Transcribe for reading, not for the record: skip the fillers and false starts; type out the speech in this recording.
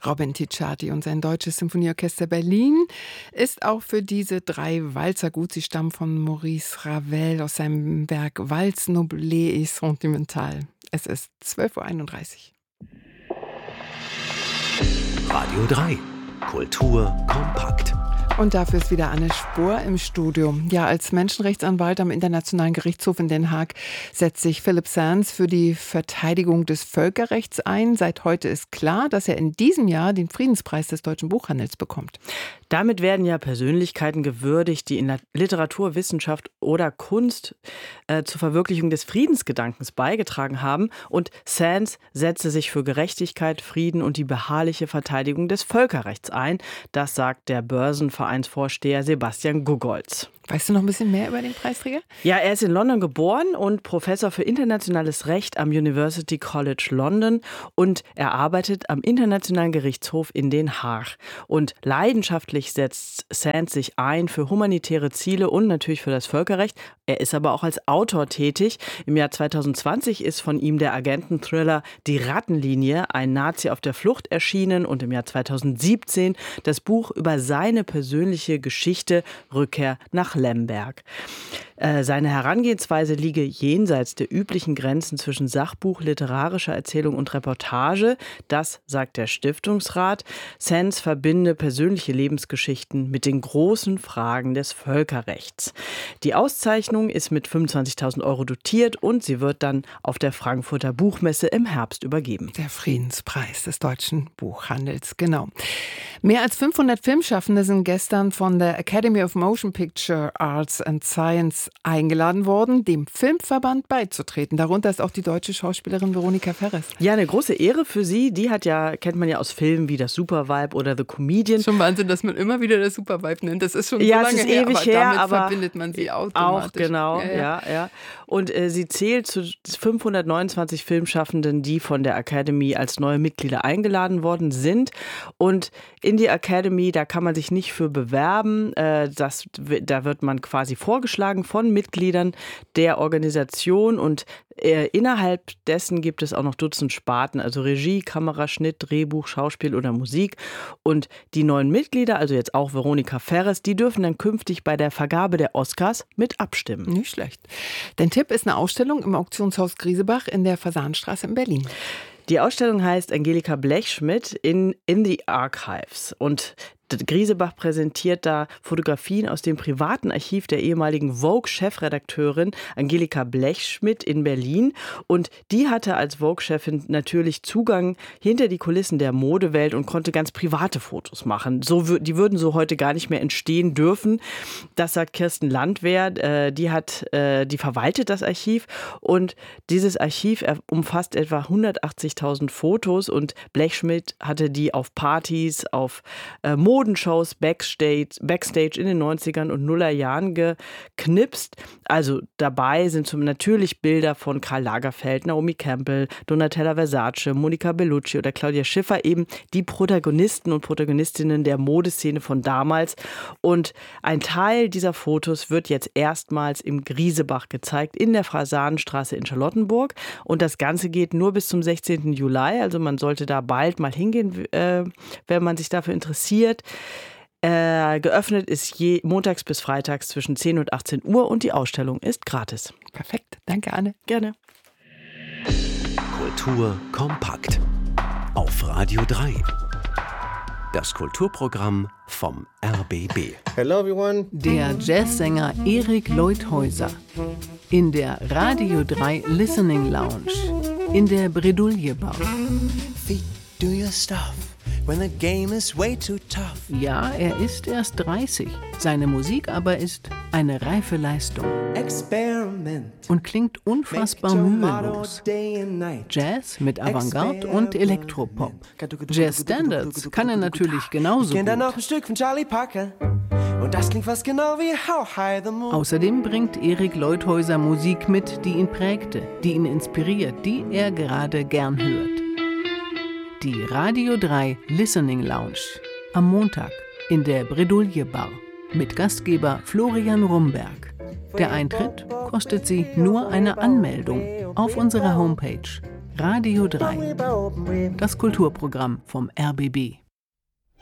Robin Ticciati und sein Deutsches Symphonieorchester Berlin ist auch für diese 3 Walzer gut. Sie stammen von Maurice Ravel aus seinem Werk Valse Noble et Sentimentale. Es ist 12:31 Uhr. Radio 3. Kultur kompakt. Und dafür ist wieder Anne Spohr im Studio. Ja, als Menschenrechtsanwalt am Internationalen Gerichtshof in Den Haag setzt sich Philipp Sands für die Verteidigung des Völkerrechts ein. Seit heute ist klar, dass er in diesem Jahr den Friedenspreis des deutschen Buchhandels bekommt. Damit werden ja Persönlichkeiten gewürdigt, die in der Literatur, Wissenschaft oder Kunst zur Verwirklichung des Friedensgedankens beigetragen haben. Und Sands setzte sich für Gerechtigkeit, Frieden und die beharrliche Verteidigung des Völkerrechts ein. Das sagt der Börsenvereinsvorsteher Sebastian Gugolz. Weißt du noch ein bisschen mehr über den Preisträger? Ja, er ist in London geboren und Professor für internationales Recht am University College London und er arbeitet am Internationalen Gerichtshof in Den Haag. Und leidenschaftlich setzt Sands sich ein für humanitäre Ziele und natürlich für das Völkerrecht. Er ist aber auch als Autor tätig. Im Jahr 2020 ist von ihm der Agententhriller Die Rattenlinie, ein Nazi auf der Flucht, erschienen und im Jahr 2017 das Buch über seine persönliche Geschichte Rückkehr nach Lemberg. Seine Herangehensweise liege jenseits der üblichen Grenzen zwischen Sachbuch, literarischer Erzählung und Reportage. Das sagt der Stiftungsrat. Sands verbinde persönliche Lebensgeschichten mit den großen Fragen des Völkerrechts. Die Auszeichnung ist mit 25.000 € dotiert und sie wird dann auf der Frankfurter Buchmesse im Herbst übergeben. Der Friedenspreis des deutschen Buchhandels, genau. Mehr als 500 Filmschaffende sind gestern von der Academy of Motion Picture Arts and Science eingeladen worden, dem Filmverband beizutreten. Darunter ist auch die deutsche Schauspielerin Veronika Ferres. Ja, eine große Ehre für sie. Die kennt man ja aus Filmen wie das Supervibe oder The Comedian. Schon Wahnsinn, dass man immer wieder das Supervibe nennt. Das ist schon so ja, lange es ist her, ewig aber her, damit aber verbindet man sie automatisch. Auch, genau, ja. Und sie zählt zu 529 Filmschaffenden, die von der Academy als neue Mitglieder eingeladen worden sind. Und in die Academy, da kann man sich nicht für bewerben. Da wird man quasi vorgeschlagen von Mitgliedern der Organisation und innerhalb dessen gibt es auch noch Dutzend Sparten, also Regie, Kamera, Schnitt, Drehbuch, Schauspiel oder Musik. Und die neuen Mitglieder, also jetzt auch Veronika Ferres, die dürfen dann künftig bei der Vergabe der Oscars mit abstimmen. Nicht schlecht. Dein Tipp ist eine Ausstellung im Auktionshaus Griesebach in der Fasanstraße in Berlin. Die Ausstellung heißt Angelika Blechschmidt in the Archives und Griesebach präsentiert da Fotografien aus dem privaten Archiv der ehemaligen Vogue-Chefredakteurin Angelika Blechschmidt in Berlin. Und die hatte als Vogue-Chefin natürlich Zugang hinter die Kulissen der Modewelt und konnte ganz private Fotos machen. Die würden so heute gar nicht mehr entstehen dürfen. Das sagt Kirsten Landwehr. Die verwaltet das Archiv. Und dieses Archiv umfasst etwa 180.000 Fotos. Und Blechschmidt hatte die auf Partys, auf Modenshows Backstage in den 90ern und Nullerjahren geknipst. Also dabei sind natürlich Bilder von Karl Lagerfeld, Naomi Campbell, Donatella Versace, Monica Bellucci oder Claudia Schiffer, eben die Protagonisten und Protagonistinnen der Modeszene von damals. Und ein Teil dieser Fotos wird jetzt erstmals im Griesebach gezeigt, in der Fasanstraße in Charlottenburg. Und das Ganze geht nur bis zum 16. Juli. Also man sollte da bald mal hingehen, wenn man sich dafür interessiert. Geöffnet ist montags bis freitags zwischen 10 und 18 Uhr und die Ausstellung ist gratis. Perfekt, danke Anne. Gerne. Kultur kompakt auf Radio 3. Das Kulturprogramm vom RBB. Hello everyone. Der Jazzsänger Erik Leuthäuser in der Radio 3 Listening Lounge in der Bredouille Bar. Feet do your stuff when the game is way too tough. Ja, er ist erst 30. Seine Musik aber ist eine reife Leistung Experiment. und klingt unfassbar mühelos. Jazz mit Avantgarde und Elektropop. Jazz-Standards kann er natürlich genauso Kennt dann noch gut. ein Stück von Charlie Parker. Und das klingt fast genau wie How High the Moon. Außerdem bringt Erik Leuthäuser Musik mit, die ihn prägte, die ihn inspiriert, die er gerade gern hört. Die Radio 3 Listening Lounge am Montag in der Bredouille Bar mit Gastgeber Florian Rumberg. Der Eintritt kostet Sie nur eine Anmeldung auf unserer Homepage Radio 3. Das Kulturprogramm vom RBB.